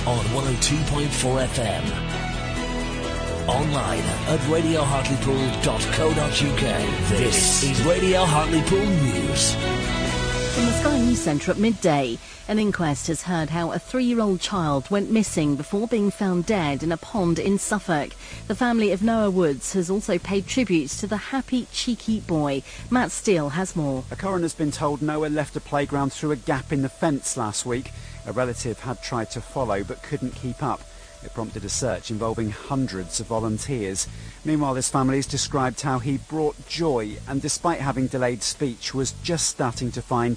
on 102.4 FM. Online at radiohartlepool.co.uk. This is Radio Hartlepool News. From the Sky News Centre at midday, an inquest has heard how a 3-year-old child went missing before being found dead in a pond in Suffolk. The family of Noah Woods has also paid tribute to the happy, cheeky boy. Matt Steele has more. A coroner's been told Noah left a playground through a gap in the fence last week. A relative had tried to follow but couldn't keep up. It prompted a search involving hundreds of volunteers. Meanwhile, his family has described how he brought joy and, despite having delayed speech, was just starting to find